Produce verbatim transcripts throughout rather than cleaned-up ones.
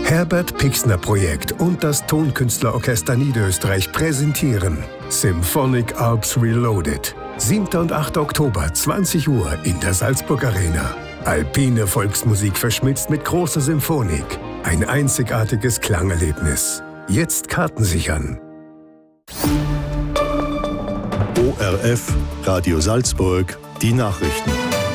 Herbert Pixner Projekt und das Tonkünstlerorchester Niederösterreich präsentieren Symphonic Alps Reloaded. siebter und achter Oktober, zwanzig Uhr in der Salzburg Arena. Alpine Volksmusik verschmitzt mit großer Symphonik. Ein einzigartiges Klangerlebnis. Jetzt Karten sichern. O R F, Radio Salzburg, die Nachrichten.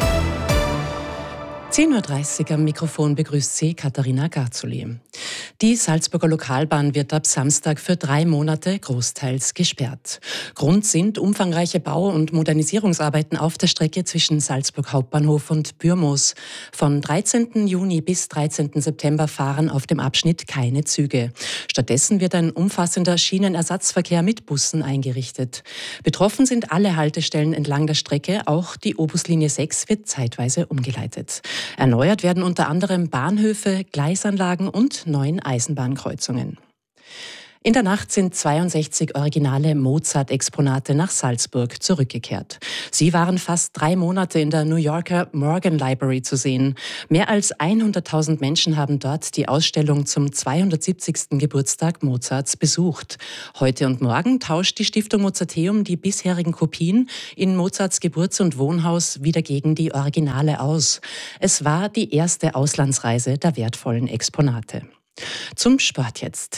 zehn Uhr dreißig am Mikrofon begrüßt Sie Katharina Garzuli. Die Salzburger Lokalbahn wird ab Samstag für drei Monate großteils gesperrt. Grund sind umfangreiche Bau- und Modernisierungsarbeiten auf der Strecke zwischen Salzburg Hauptbahnhof und Bürmoos. Von dreizehnten Juni bis dreizehnten September fahren auf dem Abschnitt keine Züge. Stattdessen wird ein umfassender Schienenersatzverkehr mit Bussen eingerichtet. Betroffen sind alle Haltestellen entlang der Strecke, auch die Obuslinie sechs wird zeitweise umgeleitet. Erneuert werden unter anderem Bahnhöfe, Gleisanlagen und neun Eisenbahnkreuzungen. In der Nacht sind zweiundsechzig originale Mozart-Exponate nach Salzburg zurückgekehrt. Sie waren fast drei Monate in der New Yorker Morgan Library zu sehen. Mehr als hunderttausend Menschen haben dort die Ausstellung zum zweihundertsiebzigsten Geburtstag Mozarts besucht. Heute und morgen tauscht die Stiftung Mozarteum die bisherigen Kopien in Mozarts Geburts- und Wohnhaus wieder gegen die Originale aus. Es war die erste Auslandsreise der wertvollen Exponate. Zum Sport jetzt.